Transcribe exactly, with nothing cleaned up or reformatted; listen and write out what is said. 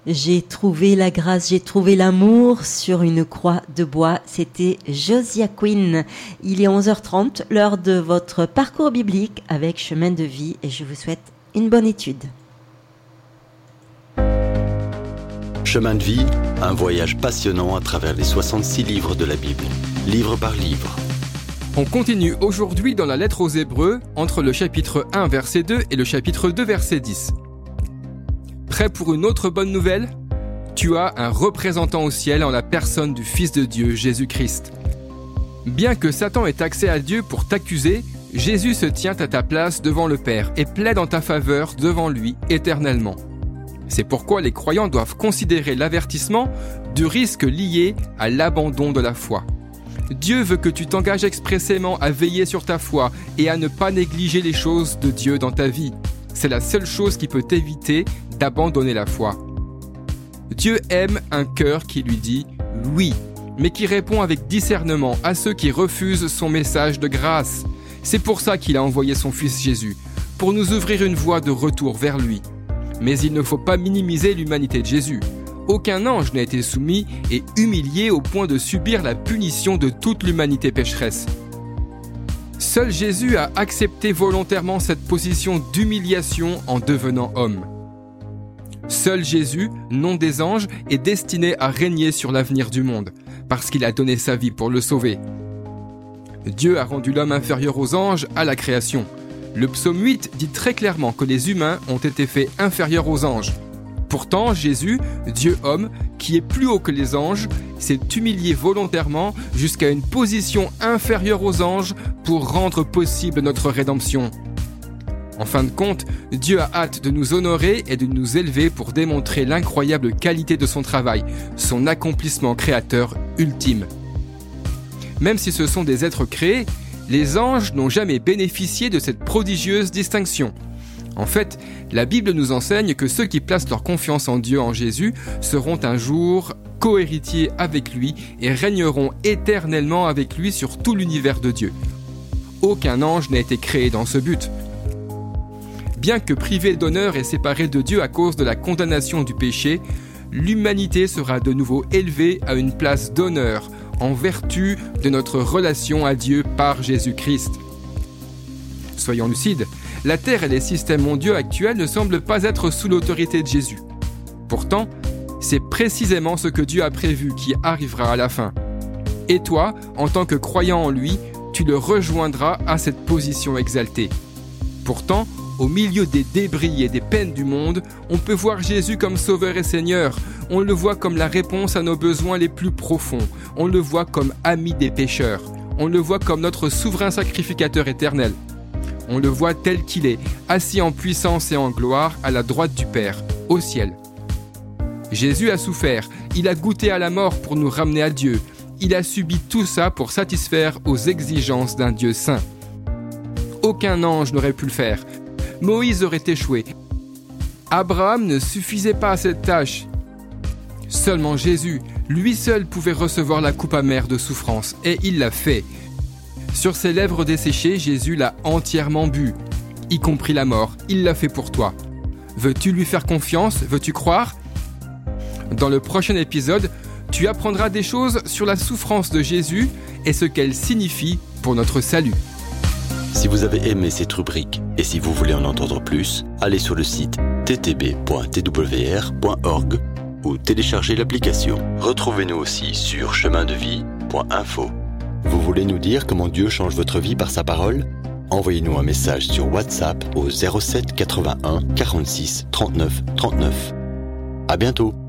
J'ai trouvé la grâce, j'ai trouvé l'amour sur une croix de bois. C'était Josiah Quinn. Il est onze heures trente, l'heure de votre parcours biblique avec Chemin de vie et je vous souhaite une bonne étude. Chemin de vie, un voyage passionnant à travers les soixante-six livres de la Bible, livre par livre. On continue aujourd'hui dans la lettre aux Hébreux, entre le chapitre un, verset deux et le chapitre deux, verset dix. Prêt pour une autre bonne nouvelle ? Tu as un représentant au ciel en la personne du Fils de Dieu, Jésus-Christ. Bien que Satan ait accès à Dieu pour t'accuser, Jésus se tient à ta place devant le Père et plaide en ta faveur devant lui éternellement. C'est pourquoi les croyants doivent considérer l'avertissement du risque lié à l'abandon de la foi. Dieu veut que tu t'engages expressément à veiller sur ta foi et à ne pas négliger les choses de Dieu dans ta vie. C'est la seule chose qui peut t'éviter d'abandonner la foi. Dieu aime un cœur qui lui dit « oui », mais qui répond avec discernement à ceux qui refusent son message de grâce. C'est pour ça qu'il a envoyé son Fils Jésus, pour nous ouvrir une voie de retour vers lui. Mais il ne faut pas minimiser l'humanité de Jésus. Aucun ange n'a été soumis et humilié au point de subir la punition de toute l'humanité pécheresse. Seul Jésus a accepté volontairement cette position d'humiliation en devenant homme. Seul Jésus, non des anges, est destiné à régner sur l'avenir du monde, parce qu'il a donné sa vie pour le sauver. Dieu a rendu l'homme inférieur aux anges à la création. Le psaume huit dit très clairement que les humains ont été faits inférieurs aux anges. Pourtant, Jésus, Dieu homme, qui est plus haut que les anges, s'est humilié volontairement jusqu'à une position inférieure aux anges pour rendre possible notre rédemption. En fin de compte, Dieu a hâte de nous honorer et de nous élever pour démontrer l'incroyable qualité de son travail, son accomplissement créateur ultime. Même si ce sont des êtres créés, les anges n'ont jamais bénéficié de cette prodigieuse distinction. En fait, la Bible nous enseigne que ceux qui placent leur confiance en Dieu, en Jésus, seront un jour co-héritiers avec lui et régneront éternellement avec lui sur tout l'univers de Dieu. Aucun ange n'a été créé dans ce but. Bien que privée d'honneur et séparée de Dieu à cause de la condamnation du péché, l'humanité sera de nouveau élevée à une place d'honneur en vertu de notre relation à Dieu par Jésus-Christ. Soyons lucides, la Terre et les systèmes mondiaux actuels ne semblent pas être sous l'autorité de Jésus. Pourtant, c'est précisément ce que Dieu a prévu qui arrivera à la fin. Et toi, en tant que croyant en lui, tu le rejoindras à cette position exaltée. Pourtant, au milieu des débris et des peines du monde, on peut voir Jésus comme Sauveur et Seigneur. On le voit comme la réponse à nos besoins les plus profonds. On le voit comme ami des pécheurs. On le voit comme notre souverain sacrificateur éternel. On le voit tel qu'il est, assis en puissance et en gloire à la droite du Père, au ciel. Jésus a souffert, il a goûté à la mort pour nous ramener à Dieu. Il a subi tout ça pour satisfaire aux exigences d'un Dieu saint. Aucun ange n'aurait pu le faire. Moïse aurait échoué. Abraham ne suffisait pas à cette tâche. Seulement Jésus, lui seul pouvait recevoir la coupe amère de souffrance, et il l'a fait. Sur ses lèvres desséchées, Jésus l'a entièrement bu, y compris la mort. Il l'a fait pour toi. Veux-tu lui faire confiance ? Veux-tu croire ? Dans le prochain épisode, tu apprendras des choses sur la souffrance de Jésus et ce qu'elle signifie pour notre salut. Si vous avez aimé cette rubrique et si vous voulez en entendre plus, allez sur le site t t b point t w r point org ou téléchargez l'application. Retrouvez-nous aussi sur chemin de vie point info. Vous voulez nous dire comment Dieu change votre vie par sa parole ? Envoyez-nous un message sur WhatsApp au zéro sept quatre-vingt-un quarante-six trente-neuf trente-neuf. À bientôt.